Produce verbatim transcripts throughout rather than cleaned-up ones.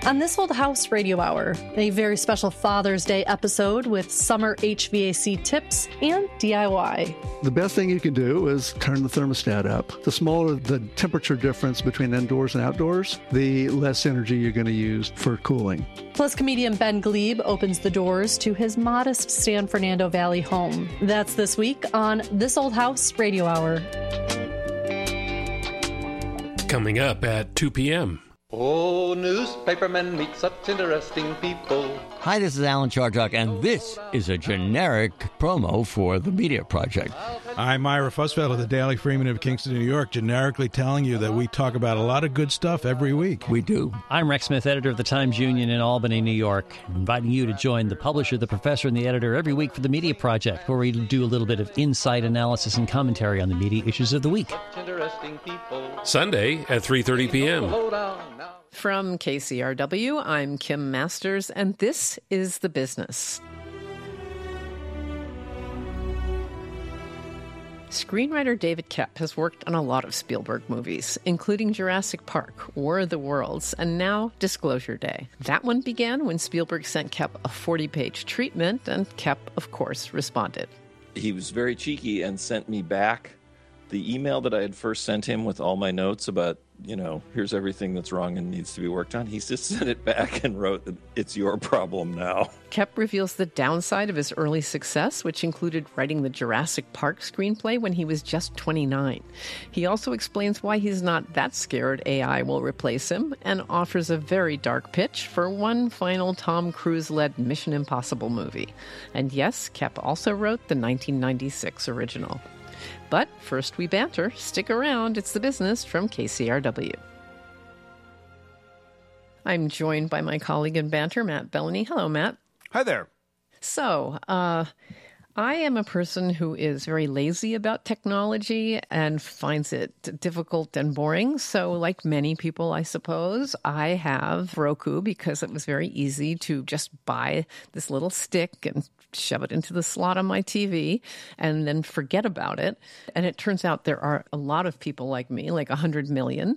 On This Old House Radio Hour, a very special Father's Day episode with summer H V A C tips and D I Y. The best thing you can do is turn the thermostat up. The smaller the temperature difference between indoors and outdoors, the less energy you're going to use for cooling. Plus, comedian Ben Glebe opens the doors to his modest San Fernando Valley home. That's this week on This Old House Radio Hour. Coming up at two p.m. Oh, newspapermen meet such interesting people. Hi, this is Alan Chardock, and this is a generic promo for the Media Project. I'm Ira Fussfeld of the Daily Freeman of Kingston, New York, generically telling you that we talk about a lot of good stuff every week. We do. I'm Rex Smith, editor of the Times Union in Albany, New York, inviting you to join the publisher, the professor, and the editor every week for the Media Project, where we do a little bit of insight, analysis, and commentary on the media issues of the week. Sunday at three thirty p.m. From K C R W, I'm Kim Masters, and this is The Business. Screenwriter David Koepp has worked on a lot of Spielberg movies, including Jurassic Park, War of the Worlds, and now Disclosure Day. That one began when Spielberg sent Koepp a forty-page treatment, and Koepp, of course, responded. He was very cheeky and sent me back the email that I had first sent him with all my notes about, you know, here's everything that's wrong and needs to be worked on. He just sent it back and wrote that it's your problem now. Koepp reveals the downside of his early success, which included writing the Jurassic Park screenplay when he was just twenty-nine. He also explains why he's not that scared A I will replace him, and offers a very dark pitch for one final Tom Cruise-led Mission Impossible movie. And yes, Koepp also wrote the nineteen ninety-six original. But first we banter. Stick around. It's The Business from K C R W. I'm joined by my colleague in banter, Matt Bellany. Hello, Matt. Hi there. So, uh, I am a person who is very lazy about technology and finds it difficult and boring. So like many people, I suppose, I have Roku because it was very easy to just buy this little stick and shove it into the slot on my T V and then forget about it. And it turns out there are a lot of people like me, like one hundred million,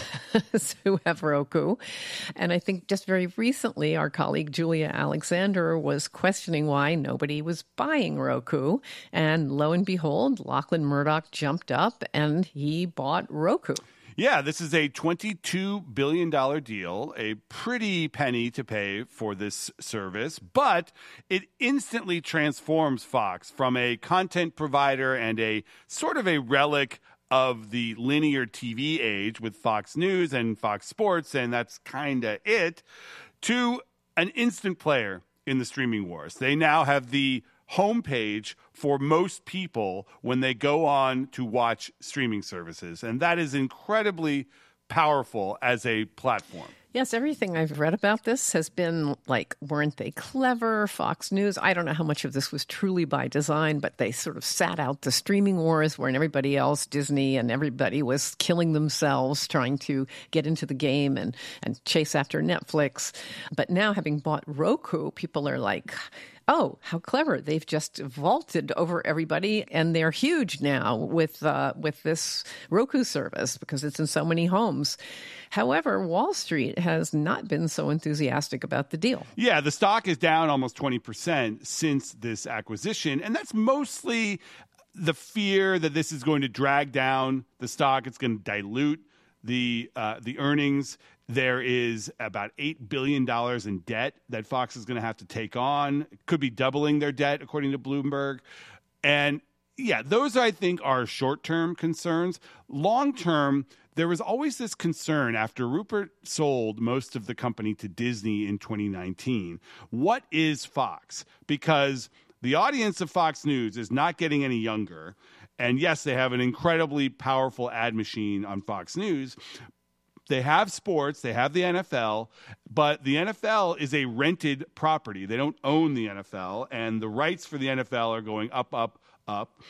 who have Roku. And I think just very recently, our colleague Julia Alexander was questioning why nobody was buying Roku. And lo and behold, Lachlan Murdoch jumped up and he bought Roku. Yeah, this is a twenty-two billion dollars deal, a pretty penny to pay for this service, but it instantly transforms Fox from a content provider and a sort of a relic of the linear T V age with Fox News and Fox Sports, and that's kind of it, to an instant player in the streaming wars. They now have the homepage for most people when they go on to watch streaming services. And that is incredibly powerful as a platform. Yes, everything I've read about this has been like, weren't they clever? Fox News, I don't know how much of this was truly by design, but they sort of sat out the streaming wars when everybody else, Disney and everybody, was killing themselves trying to get into the game and, and chase after Netflix. But now, having bought Roku, people are like, oh, how clever. They've just vaulted over everybody, and they're huge now with uh, with this Roku service because it's in so many homes. However, Wall Street has not been so enthusiastic about the deal. Yeah, the stock is down almost twenty percent since this acquisition, and that's mostly the fear that this is going to drag down the stock. It's going to dilute the uh, the earnings. There is about eight billion dollars in debt that Fox is going to have to take on. It could be doubling their debt, according to Bloomberg. And yeah, those, I think, are short-term concerns. Long-term, there was always this concern after Rupert sold most of the company to Disney in twenty nineteen. What is Fox? Because the audience of Fox News is not getting any younger. And yes, they have an incredibly powerful ad machine on Fox News. They have sports, they have the N F L, but the N F L is a rented property. They don't own the N F L, and the rights for the N F L are going up, up, up.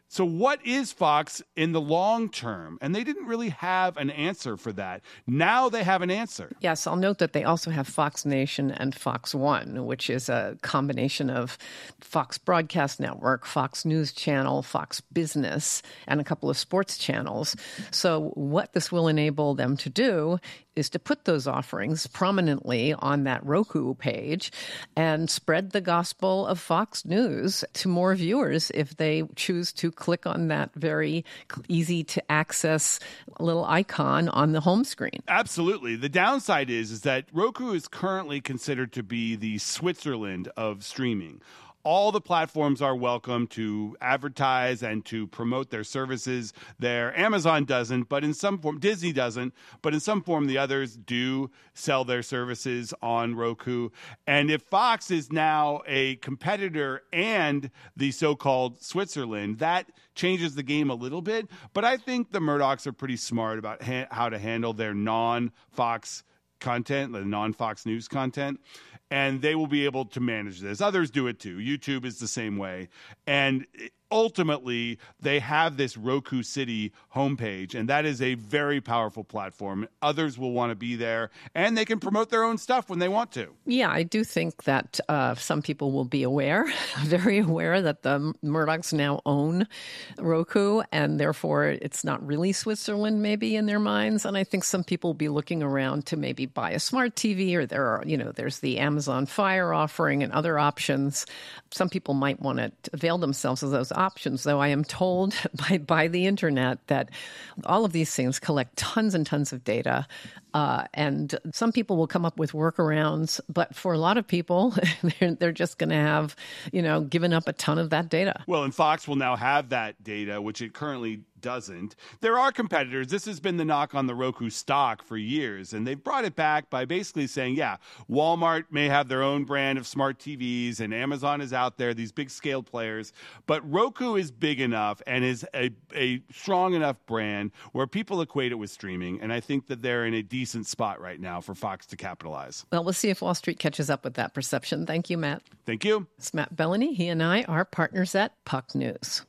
So what is Fox in the long term? And they didn't really have an answer for that. Now they have an answer. Yes, I'll note that they also have Fox Nation and Fox One, which is a combination of Fox Broadcast Network, Fox News Channel, Fox Business, and a couple of sports channels. So what this will enable them to do is to put those offerings prominently on that Roku page and spread the gospel of Fox News to more viewers if they choose to click on that very easy to access little icon on the home screen. Absolutely. The downside is, is that Roku is currently considered to be the Switzerland of streaming. All the platforms are welcome to advertise and to promote their services there. Amazon doesn't, but in some form, Disney doesn't, but in some form, the others do sell their services on Roku. And if Fox is now a competitor and the so-called Switzerland, that changes the game a little bit. But I think the Murdochs are pretty smart about ha- how to handle their non-Fox content, the non-Fox News content. And they will be able to manage this. Others do it too. YouTube is the same way. And ultimately, they have this Roku City homepage, and that is a very powerful platform. Others will want to be there, and they can promote their own stuff when they want to. Yeah, I do think that uh, some people will be aware, very aware that the Murdochs now own Roku, and therefore it's not really Switzerland maybe in their minds. And I think some people will be looking around to maybe buy a smart T V, or there are, you know, there's the Amazon Fire offering and other options. Some people might want to avail themselves of those options, though I am told by, by the internet that all of these things collect tons and tons of data. Uh, and some people will come up with workarounds, but for a lot of people, they're, they're just going to have, you know, given up a ton of that data. Well, and Fox will now have that data, which it currently doesn't. There are competitors. This has been the knock on the Roku stock for years, and they've brought it back by basically saying, yeah, Walmart may have their own brand of smart T Vs, and Amazon is out there, these big scale players, but Roku is big enough and is a, a strong enough brand where people equate it with streaming, and I think that they're in a decent spot right now for Fox to capitalize. Well, we'll see if Wall Street catches up with that perception. Thank you, Matt. Thank you. It's Matt Bellany. He and I are partners at Puck News.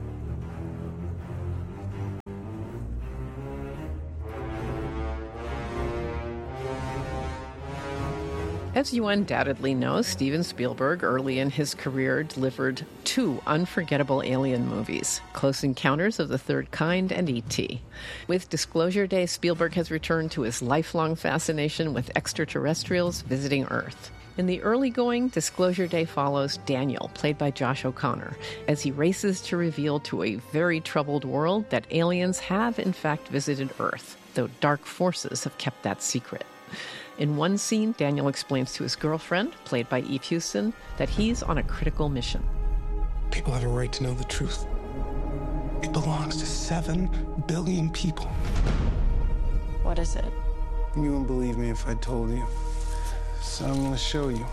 As you undoubtedly know, Steven Spielberg, early in his career, delivered two unforgettable alien movies, Close Encounters of the Third Kind and E T With Disclosure Day, Spielberg has returned to his lifelong fascination with extraterrestrials visiting Earth. In the early going, Disclosure Day follows Daniel, played by Josh O'Connor, as he races to reveal to a very troubled world that aliens have in fact visited Earth, though dark forces have kept that secret. In one scene, Daniel explains to his girlfriend, played by Eve Houston, that he's on a critical mission. People have a right to know the truth. It belongs to seven billion people. What is it? You wouldn't believe me if I told you. So I'm going to show you.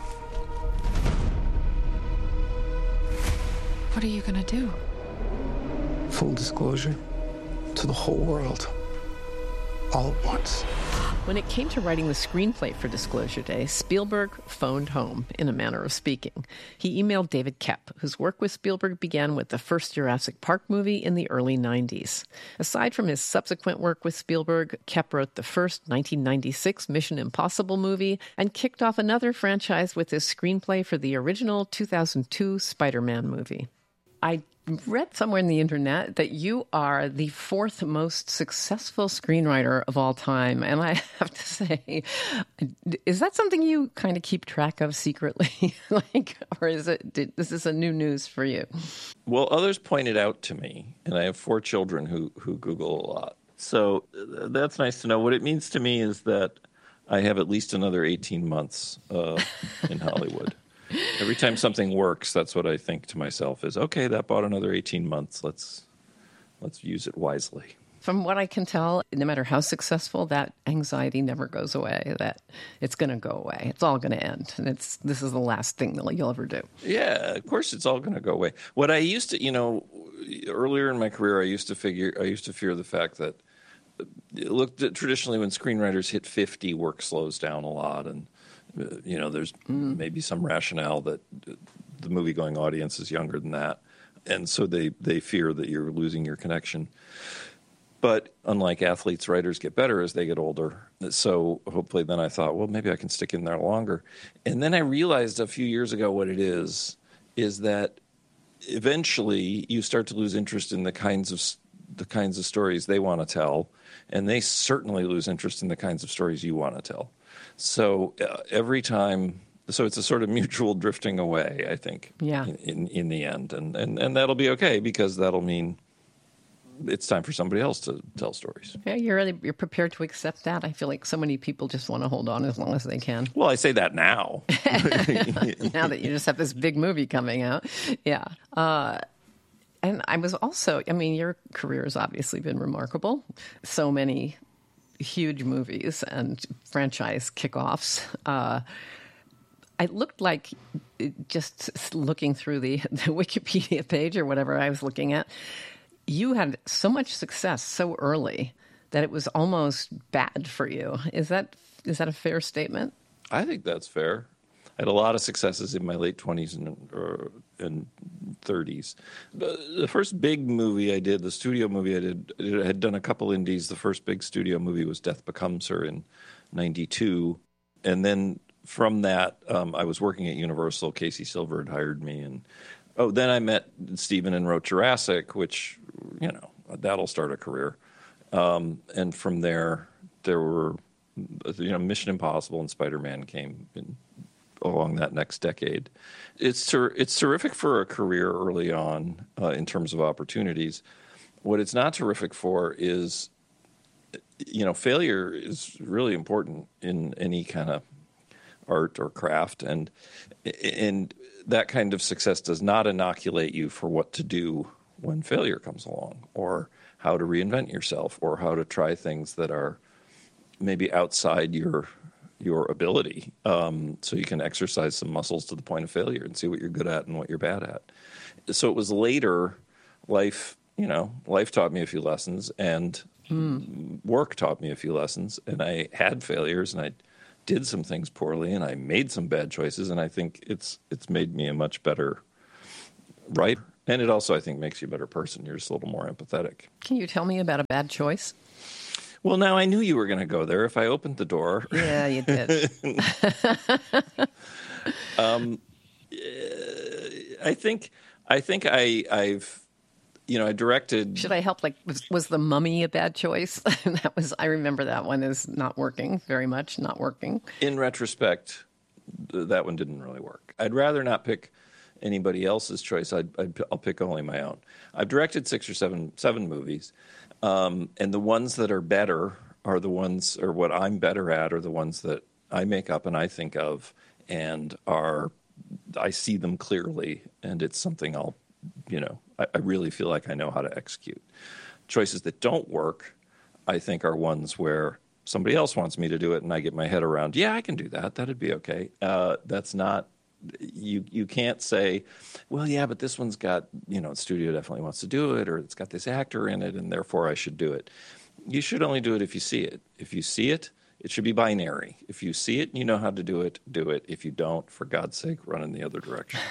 What are you going to do? Full disclosure to the whole world. All at once. When it came to writing the screenplay for Disclosure Day, Spielberg phoned home, in a manner of speaking. He emailed David Koepp, whose work with Spielberg began with the first Jurassic Park movie in the early nineties. Aside from his subsequent work with Spielberg, Koepp wrote the first nineteen ninety-six Mission Impossible movie and kicked off another franchise with his screenplay for the original two thousand two Spider-Man movie. I read somewhere in the internet that you are the fourth most successful screenwriter of all time. And I have to say, is that something you kind of keep track of secretly? like, or is it, did, is this a new news for you? Well, others pointed out to me, and I have four children who, who Google a lot. So uh, that's nice to know. What it means to me is that I have at least another eighteen months uh, in Hollywood. Every time something works, that's what I think to myself is, okay, that bought another eighteen months. Let's let's use it wisely. From what I can tell, no matter how successful, that anxiety never goes away, that it's going to go away. It's all going to end. And it's this is the last thing that you'll ever do. Yeah, of course it's all going to go away. What I used to, you know, earlier in my career, I used to figure, I used to fear the fact that, look, traditionally when screenwriters hit fifty, work slows down a lot, and you know, there's mm. maybe some rationale that the movie-going audience is younger than that. and so they, they fear that you're losing your connection. But unlike athletes, writers get better as they get older. So hopefully then I thought, well, maybe I can stick in there longer. And then I realized a few years ago what it is, is that eventually you start to lose interest in the kinds of the kinds of stories they want to tell, and they certainly lose interest in the kinds of stories you want to tell. So uh, every time, so it's a sort of mutual drifting away, I think, yeah. in, in, in the end. And, and, and that'll be okay, because that'll mean it's time for somebody else to tell stories. Yeah, you're really, you're prepared to accept that. I feel like so many people just want to hold on as long as they can. Well, I say that now. Now that you just have this big movie coming out. Yeah. Uh, and I was also, I mean, your career has obviously been remarkable. So many huge movies and franchise kickoffs. Uh, it looked like, just looking through the, the Wikipedia page or whatever I was looking at, you had so much success so early that it was almost bad for you. Is that is that a fair statement? I think that's fair. I had a lot of successes in my late twenties and, or, and thirties. The, the first big movie I did, the studio movie I did, I had done a couple indies. The first big studio movie was Death Becomes Her in ninety-two. And then from that, um, I was working at Universal. Casey Silver had hired me. And oh, then I met Steven and wrote Jurassic, which, you know, that'll start a career. Um, and from there, there were, you know, Mission Impossible and Spider-Man came in, along that next decade. It's ter- it's terrific for a career early on uh, in terms of opportunities. What it's not terrific for is, you know, failure is really important in any kind of art or craft, and and that kind of success does not inoculate you for what to do when failure comes along, or how to reinvent yourself, or how to try things that are maybe outside your your ability, um, so you can exercise some muscles to the point of failure and see what you're good at and what you're bad at. So it was later, life, you know, life taught me a few lessons, and mm. work taught me a few lessons, and I had failures, and I did some things poorly, and I made some bad choices, and I think it's it's made me a much better writer. And it also, I think, makes you a better person. You're just a little more empathetic. Can you tell me about a bad choice? Well, now I knew you were going to go there if I opened the door. Yeah, you did. um, I think I think I, I've, you know, I directed. Should I help? Like, was, was The Mummy a bad choice? That was. I remember that one is not working very much. Not working. In retrospect, that one didn't really work. I'd rather not pick anybody else's choice. I'd, I'd, I'll pick only my own. I've directed six or seven seven movies, um, and the ones that are better are the ones, or what I'm better at, are the ones that I make up and I think of, and are I see them clearly, and it's something I'll, you know, I, I really feel like I know how to execute. Choices that don't work, I think, are ones where somebody else wants me to do it, and I get my head around, yeah, I can do that. That'd be okay. Uh, that's not. You you can't say, well, yeah, but this one's got, you know, the studio definitely wants to do it, or it's got this actor in it, and therefore I should do it. You should only do it if you see it. If you see it, it should be binary. If you see it and you know how to do it, do it. If you don't, for God's sake, run in the other direction.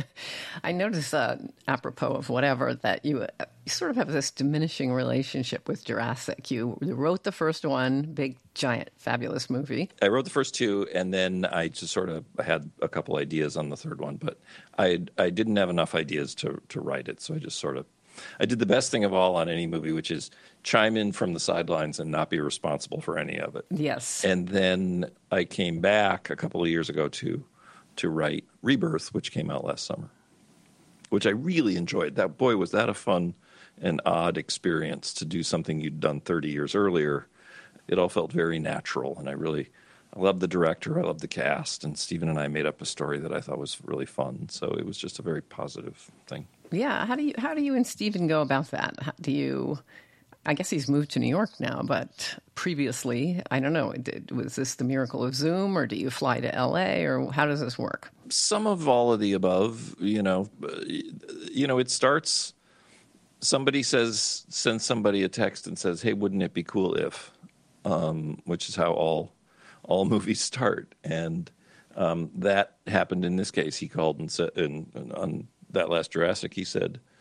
I notice, uh, apropos of whatever, that you, uh, you sort of have this diminishing relationship with Jurassic. You, you wrote the first one, big, giant, fabulous movie. I wrote the first two, and then I just sort of had a couple ideas on the third one, but I I didn't have enough ideas to, to write it, so I just sort of I did the best thing of all on any movie, which is chime in from the sidelines and not be responsible for any of it. Yes. And then I came back a couple of years ago to to write Rebirth, which came out last summer, which I really enjoyed. That, boy, was that a fun and odd experience to do something you'd done thirty years earlier. It all felt very natural, and I really I loved the director, I loved the cast, and Steven and I made up a story that I thought was really fun. So it was just a very positive thing. Yeah. How do you how do you and Steven go about that? How do you? I guess he's moved to New York now, but previously, I don't know. Did, was this the miracle of Zoom, or do you fly to L A, or how does this work? Some of all of the above. You know, you know, it starts. Somebody says sends somebody a text and says, "Hey, wouldn't it be cool if?" Um, which is how all all movies start, and um, that happened in this case. He called and said, and, and on that last Jurassic, he said,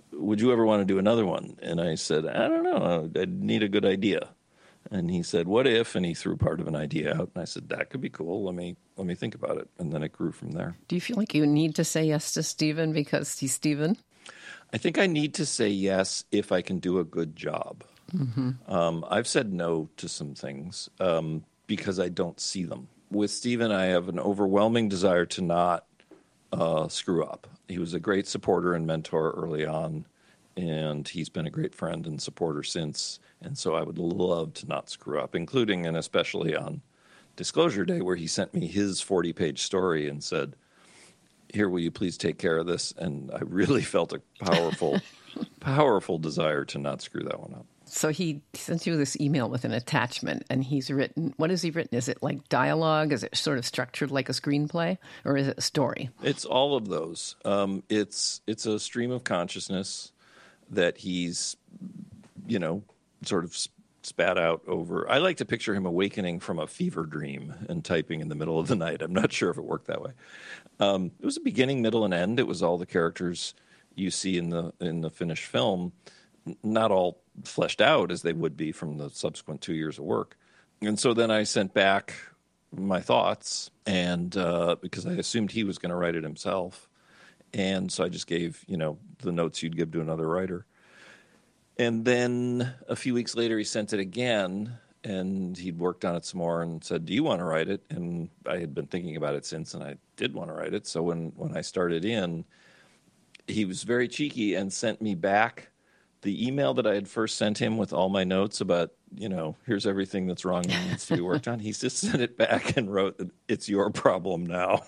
would you ever want to do another one? And I said, I don't know. I need a good idea. And he said, what if? And he threw part of an idea out. And I said, that could be cool. Let me let me think about it. And then it grew from there. Do you feel like you need to say yes to Steven because he's Steven? I think I need to say yes if I can do a good job. Mm-hmm. Um, I've said no to some things um, because I don't see them. With Steven, I have an overwhelming desire to not uh, screw up. He was a great supporter and mentor early on, and he's been a great friend and supporter since. And so I would love to not screw up, including and especially on Disclosure Day, where he sent me his forty-page story and said, here, will you please take care of this? And I really felt a powerful, powerful desire to not screw that one up. So he sent you this email with an attachment, and he's written, what has he written? Is it like dialogue? Is it sort of structured like a screenplay, or is it a story? It's all of those. Um, it's it's a stream of consciousness that he's, you know, sort of spat out over. I like to picture him awakening from a fever dream and typing in the middle of the night. I'm not sure if it worked that way. Um, it was a beginning, middle, and end. It was all the characters you see in the in the finished film, not all fleshed out as they would be from the subsequent two years of work. And so then I sent back my thoughts, and uh, because I assumed he was going to write it himself. And so I just gave, you know, the notes you'd give to another writer. And then a few weeks later, he sent it again, and he'd worked on it some more and said, do you want to write it? And I had been thinking about it since, and I did want to write it. So when, when I started in, he was very cheeky and sent me back the email that I had first sent him with all my notes about, you know, here's everything that's wrong and needs to be worked on. He just sent it back and wrote that it's your problem now.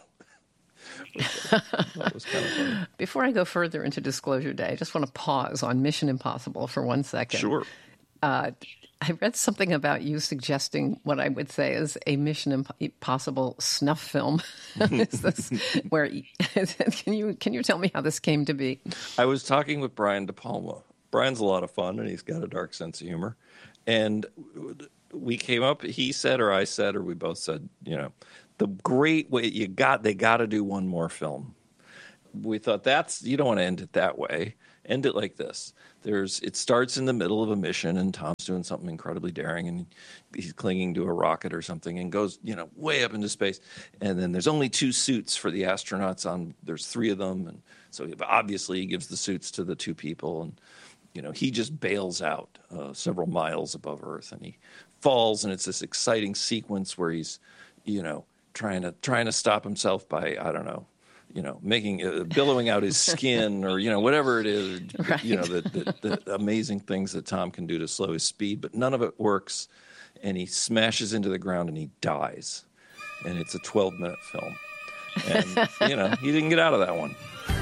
That was kind of funny. Before I go further into Disclosure Day, I just want to pause on Mission Impossible for one second. Sure. Uh, I read something about you suggesting what I would say is a Mission Impossible snuff film. Is this where? Can you can you tell me how this came to be? I was talking with Brian De Palma. Brian's a lot of fun, and he's got a dark sense of humor. And we came up. He said, or I said, or we both said, you know, the great way you got. They got to do one more film. We thought that's you don't want to end it that way. End it like this. There's it starts in the middle of a mission, and Tom's doing something incredibly daring, and he's clinging to a rocket or something, and goes you know way up into space. And then there's only two suits for the astronauts on. There's three of them, and so obviously he gives the suits to the two people, and you know he just bails out uh, several miles above Earth, and he falls, and it's this exciting sequence where he's you know trying to trying to stop himself by I don't know. you know, making, uh, billowing out his skin or, you know, whatever it is, right. you know, the, the, the amazing things that Tom can do to slow his speed, but none of it works. And he smashes into the ground and he dies. And it's a twelve minute film. And, you know, he didn't get out of that one.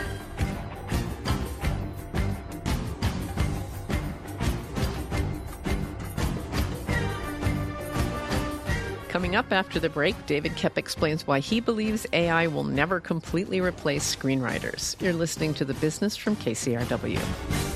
Coming up after the break, David Koepp explains why he believes A I will never completely replace screenwriters. You're listening to The Business from K C R W.